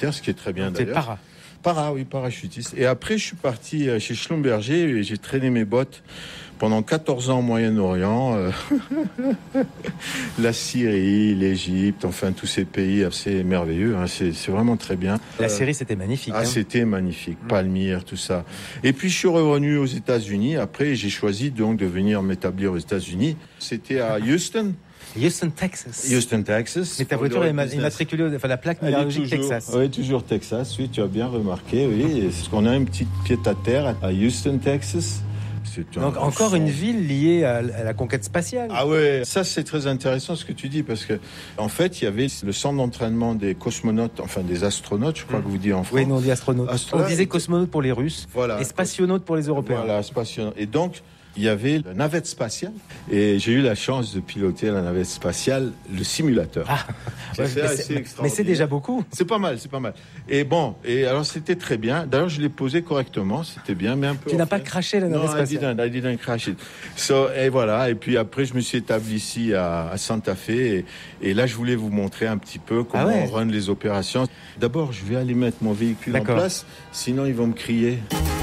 militaire, ce qui est très bien C'est d'ailleurs. Parachutiste. Et après, je suis parti chez Schlumberger et j'ai traîné mes bottes pendant 14 ans au Moyen-Orient. La Syrie, l'Égypte, enfin tous ces pays assez merveilleux. Hein, c'est vraiment très bien. La Syrie, c'était magnifique. C'était magnifique. Palmyre, tout ça. Et puis, je suis revenu aux États-Unis. Après, j'ai choisi donc de venir m'établir aux États-Unis. C'était à Houston. Houston, Texas. Mais ta voiture est immatriculée, la plaque minéralogique Texas. Oui, toujours Texas. Oui, tu as bien remarqué. Oui, c'est qu'on a un petit pied-à-terre à Houston, Texas. Donc encore une ville liée à la conquête spatiale. Ah ouais, ça c'est très intéressant ce que tu dis parce que en fait il y avait le centre d'entraînement des cosmonautes, enfin des astronautes, je crois que vous dites en France. Oui, non, on dit astronautes. On disait cosmonautes pour les Russes, et spationautes pour les Européens. Voilà, spationautes. Et donc il y avait la navette spatiale et j'ai eu la chance de piloter la navette spatiale, le simulateur. Mais c'est déjà beaucoup. C'est pas mal. Et bon, alors c'était très bien. D'ailleurs, je l'ai posé correctement, c'était bien, mais un peu. Tu n'as pas craché la navette spatiale. I didn't crash it. Et voilà. Et puis après, je me suis établi ici à Santa Fe et là, je voulais vous montrer un petit peu comment on run les opérations. D'abord, je vais aller mettre mon véhicule en place, sinon ils vont me crier.